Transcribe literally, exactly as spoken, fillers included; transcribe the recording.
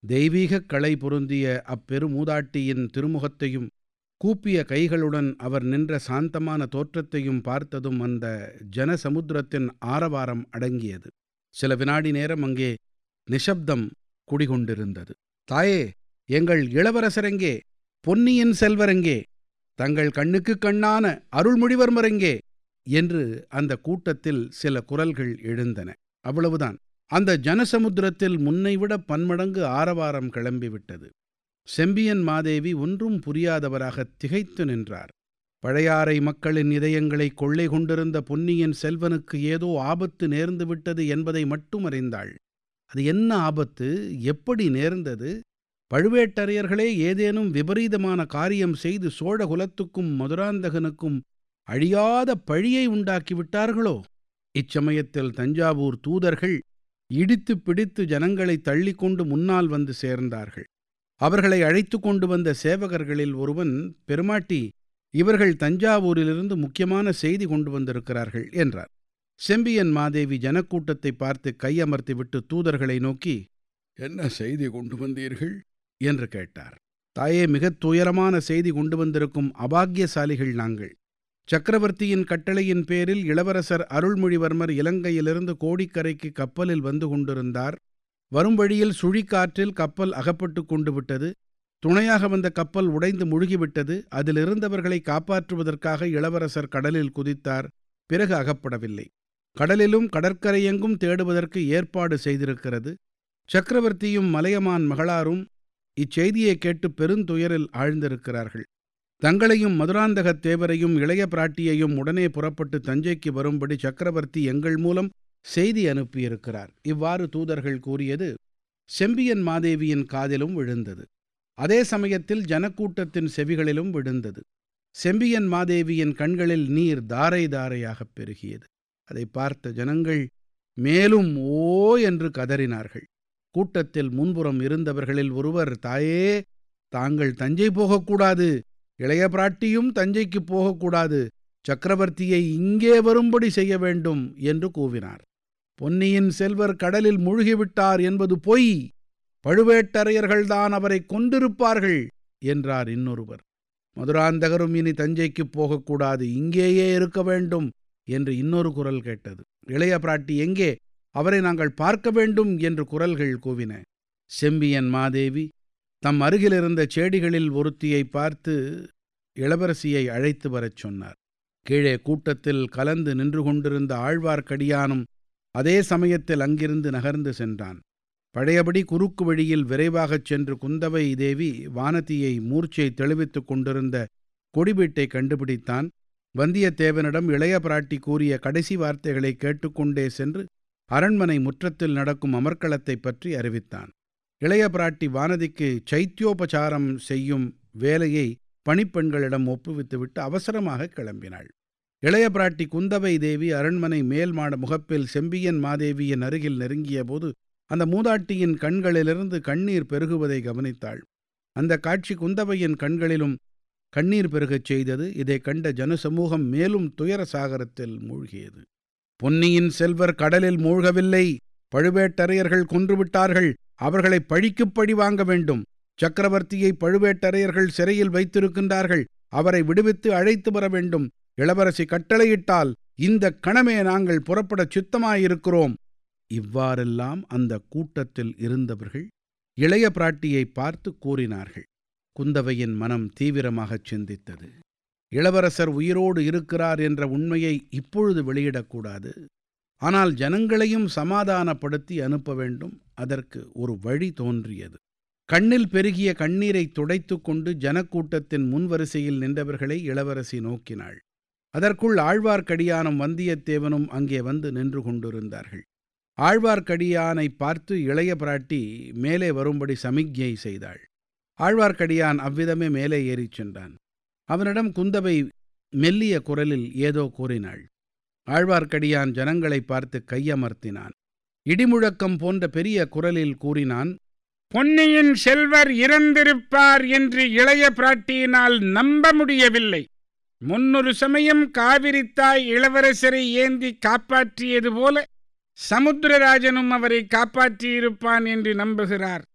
தெய்வீகக் களை பொருந்திய அப்பெருமூதாட்டியின் திருமுகத்தையும் கூப்பிய கைகளுடன் அவர் நின்ற சாந்தமான தோற்றத்தையும் பார்த்ததும் அந்த ஜனசமுத்திரத்தின் ஆரவாரம் அடங்கியது. சில வினாடி நேரம் அங்கே நிசப்தம் குடிகொண்டிருந்தது. தாயே, எங்கள் இளவரசரெங்கே? பொன்னியின் செல்வரெங்கே? தங்கள் கண்ணுக்குக் கண்ணான அருள்மொழிவர்மரெங்கே என்று அந்த கூட்டத்தில் சில குரல்கள் எழுந்தன. அவ்வளவுதான். அந்த ஜனசமுத்திரத்தில் முன்னைவிட பன்மடங்கு ஆரவாரம் கிளம்பிவிட்டது. செம்பியன் மாதேவி ஒன்றும் புரியாதவராக திகைத்து நின்றார். பழையாறை மக்களின் இதயங்களை கொள்ளை கொண்டிருந்த பொன்னியின் செல்வனுக்கு ஏதோ ஆபத்து நேர்ந்து விட்டது என்பதை மட்டும் அறிந்தாள். அது என்ன ஆபத்து? எப்படி நேர்ந்தது? பழுவேட்டரையர்களே ஏதேனும் விபரீதமான காரியம் செய்து சோழகுலத்துக்கும் மதுராந்தகனுக்கும் அழியாத பழியை உண்டாக்கிவிட்டார்களோ? இச்சமயத்தில் தஞ்சாவூர் தூதர்கள் இடித்து பிடித்து ஜனங்களை தள்ளிக்கொண்டு முன்னால் வந்து சேர்ந்தார்கள். அவர்களை அழைத்து கொண்டு வந்த சேவகர்களில் ஒருவன், பெருமாட்டி, இவர்கள் தஞ்சாவூரிலிருந்து முக்கியமான செய்தி கொண்டு வந்திருக்கிறார்கள் என்றார். செம்பியன் மாதேவி ஜனக்கூட்டத்தை பார்த்து கையமர்த்திவிட்டு தூதர்களை நோக்கி, என்ன செய்தி கொண்டு வந்தீர்கள் என்று கேட்டார். தாயே, மிகத் துயரமான செய்தி கொண்டு வந்திருக்கும் அபாக்கியசாலிகள் நாங்கள். சக்கரவர்த்தியின் கட்டளையின் பேரில் இளவரசர் அருள்மொழிவர்மர் இலங்கையிலிருந்து கோடிக்கரைக்கு கப்பலில் வந்து கொண்டிருந்தார். வரும் வழியில் சுழிக்காற்றில் கப்பல் அகப்பட்டு கொண்டு விட்டது. துணையாக வந்த கப்பல் உடைந்து முழுகிவிட்டது. அதிலிருந்தவர்களை காப்பாற்றுவதற்காக இளவரசர் கடலில் குதித்தார். பிறகு அகப்படவில்லை. கடலிலும் கடற்கரையெங்கும் தேடுவதற்கு ஏற்பாடு செய்திருக்கிறது. சக்கரவர்த்தியும் மலையமான் மகளாரும் இச்செய்தியை கேட்டு பெருந்துயரில் ஆழ்ந்திருக்கிறார்கள். தங்களையும் மதுராந்தகத் தேவரையும் இளைய பிராட்டியையும் உடனே புறப்பட்டு தஞ்சைக்கு வரும்படி சக்கரவர்த்தி எங்கள் மூலம் செய்தி அனுப்பியிருக்கிறார். இவ்வாறு தூதர்கள் கூறியது செம்பியன் மாதேவியின் காதிலும் விழுந்தது. அதே சமயத்தில் ஜனக்கூட்டத்தின் செவிகளிலும் விழுந்தது. செம்பியன் மாதேவியின் கண்களில் நீர் தாரை தாரையாகப் பெருகியது. அதை பார்த்த ஜனங்கள் மேலும் ஓ என்று கதறினார்கள். கூட்டத்தில் முன்புறம் இருந்தவர்களில் ஒருவர், தாயே, தாங்கள் தஞ்சை போகக்கூடாது, இளைய பிராட்டியும் தஞ்சைக்கு போகக்கூடாது, சக்கரவர்த்தியை இங்கே வரும்படி செய்ய வேண்டும் என்று கூவினார். பொன்னியின் செல்வர் கடலில் மூழ்கிவிட்டார் என்பது பொய், பழுவேட்டரையர்கள்தான் அவரை கொன்றிருப்பார்கள் என்றார் இன்னொருவர். மதுராந்தகரும் இனி தஞ்சைக்கு போகக்கூடாது, இங்கேயே இருக்க வேண்டும் என்று இன்னொரு குரல் கேட்டது. இளைய பிராட்டி எங்கே? அவரை நாங்கள் பார்க்க வேண்டும் என்று குரல்கள் கூவின. செம்பியன் மாதேவி தம் அருகிலிருந்த செடிகளில் ஒருத்தியை பார்த்து இளவரசியை அழைத்து வரச் சொன்னார். கீழே கூட்டத்தில் கலந்து நின்று கொண்டிருந்த ஆழ்வார்க்கடியானும் அதே சமயத்தில் அங்கிருந்து நகர்ந்து சென்றான். பழையபடி குறுக்கு வழியில் விரைவாகச் சென்று குந்தவை தேவி வானதியை மூர்ச்சை தெளிவித்துக் கொண்டிருந்த கொடிவீட்டை கண்டுபிடித்தான். வந்தியத்தேவனிடம் இளைய பிராட்டி கூறிய கடைசி வார்த்தைகளை கேட்டுக்கொண்டே சென்று அரண்மனை முற்றத்தில் நடக்கும் அமர்க்களத்தை பற்றி அறிவித்தான். இளைய பிராட்டி வானதிக்கு சைத்தியோபசாரம் செய்யும் வேலையை பணிப்பெண்களிடம் ஒப்புவித்துவிட்டு அவசரமாக கிளம்பினாள். இளைய பிராட்டி குந்தவை தேவி அரண்மனை மேல் மாட முகப்பில் செம்பியன் மாதேவியின் அருகில் நெருங்கிய போது அந்த மூதாட்டியின் கண்களிலிருந்து கண்ணீர் பெருகுவதை கவனித்தாள். அந்த காட்சி குந்தவையின் கண்களிலும் கண்ணீர் பெருகச் செய்தது. இதை கண்ட ஜனசமூகம் மேலும் துயர சாகரத்தில் மூழ்கியது. பொன்னியின் செல்வர் கடலில் மூழ்கவில்லை, பழுவேட்டரையர்கள் கொன்றுவிட்டார்கள், அவர்களை பழிக்குப் பழி வாங்க வேண்டும். சக்கரவர்த்தியை பழுவேட்டரையர்கள் சிறையில் வைத்திருக்கின்றார்கள், அவரை விடுவித்து அழைத்து வர வேண்டும். இளவரசி கட்டளையிட்டால் இந்த கணமே நாங்கள் புறப்படச் சித்தமாயிருக்கிறோம். இவ்வாறெல்லாம் அந்த கூட்டத்தில் இருந்தவர்கள் இளைய பிராட்டியை பார்த்து கூறினார்கள். குந்தவையின் மனம் தீவிரமாகச் சிந்தித்தது. இளவரசர் உயிரோடு இருக்கிறார் என்ற உண்மையை இப்பொழுது வெளியிடக்கூடாது. ஆனால் ஜனங்களையும் சமாதானப்படுத்தி அனுப்ப வேண்டும். அதற்கு ஒரு வழி தோன்றியது. கண்ணில் பெருகிய கண்ணீரை துடைத்து கொண்டு ஜனக்கூட்டத்தின் முன்வரிசையில் நின்றவர்களை இளவரசி நோக்கினாள். அதற்குள் ஆழ்வார்க்கடியானும் வந்தியத்தேவனும் அங்கே வந்து நின்று கொண்டிருந்தார்கள். ஆழ்வார்க்கடியானை பார்த்து இளைய பிராட்டி மேலே வரும்படி சமிக்ஞை செய்தாள். ஆழ்வார்க்கடியான் அவ்விதமே மேலே ஏறிச் சென்றான். அவனிடம் குந்தவை மெல்லிய குரலில் ஏதோ கூறினாள். ஆழ்வார்க்கடியான் ஜனங்களை பார்த்து கையமர்த்தினான். இடிமுழக்கம் போன்ற பெரிய குரலில் கூறினான், பொன்னியின் செல்வர் இறந்திருப்பார் என்று இளைய பிராட்டியினால் நம்ப முடியவில்லை. முன்னொரு சமயம் காவிரித்தாய் இளவரசரை ஏந்தி காப்பாற்றியது போல சமுத்திரராஜனும் அவரை காப்பாற்றியிருப்பான் என்று நம்புகிறார்.